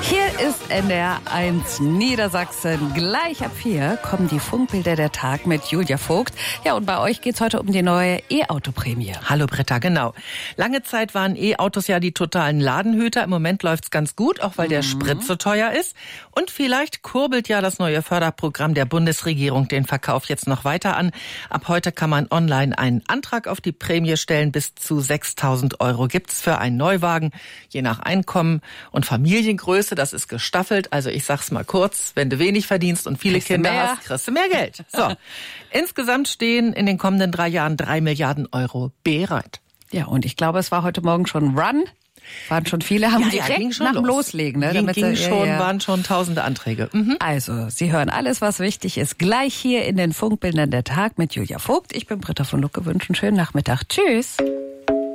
Hier ist NDR 1 Niedersachsen. Gleich ab 4 kommen die Funkbilder der Tag mit Julia Vogt. Ja, und bei euch geht's heute um die neue E-Auto-Prämie. Hallo Britta, genau. Lange Zeit waren E-Autos ja die totalen Ladenhüter. Im Moment läuft's ganz gut, auch weil der Sprit so teuer ist. Und vielleicht kurbelt ja das neue Förderprogramm der Bundesregierung den Verkauf jetzt noch weiter an. Ab heute kann man online einen Antrag auf die Prämie stellen. Bis zu 6.000 € gibt's für einen Neuwagen, je nach Einkommen und Familiengröße. Das ist gestaffelt. Also ich sag's mal kurz, wenn du wenig verdienst und viele Kinder hast, kriegst du mehr Geld. So. Insgesamt stehen in den kommenden 3 Jahren 3 Milliarden € bereit. Ja, und ich glaube, es war heute Morgen schon Run. Waren schon viele, haben direkt nach dem Loslegen. Ne? Waren schon tausende Anträge. Also, Sie hören alles, was wichtig ist, gleich hier in den Funkbildern der Tag mit Julia Vogt. Ich bin Britta von Lucke, wünsche einen schönen Nachmittag. Tschüss.